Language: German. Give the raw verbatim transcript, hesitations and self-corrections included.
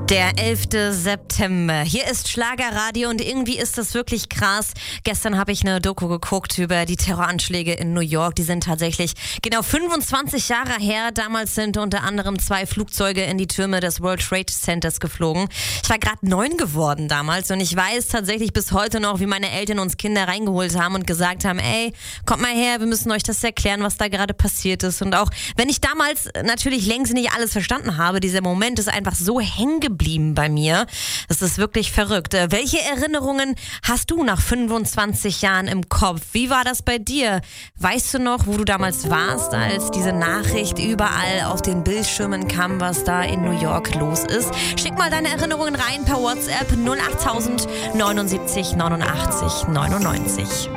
Der elfte September. Hier ist Schlagerradio und irgendwie ist das wirklich krass. Gestern habe ich eine Doku geguckt über die Terroranschläge in New York. Die sind tatsächlich genau fünfundzwanzig Jahre her. Damals sind unter anderem zwei Flugzeuge in die Türme des World Trade Centers geflogen. Ich war gerade neun geworden damals und ich weiß tatsächlich bis heute noch, wie meine Eltern uns Kinder reingeholt haben und gesagt haben, ey, kommt mal her, wir müssen euch das erklären, was da gerade passiert ist. Und auch wenn ich damals natürlich längst nicht alles verstanden habe, dieser Moment ist einfach so hängen geblieben bei mir. Das ist wirklich verrückt. Welche Erinnerungen hast du nach fünfundzwanzig Jahren im Kopf? Wie war das bei dir? Weißt du noch, wo du damals warst, als diese Nachricht überall auf den Bildschirmen kam, was da in New York los ist? Schick mal deine Erinnerungen rein per WhatsApp null acht null null neunundsiebzig neunundachtzig neunundneunzig.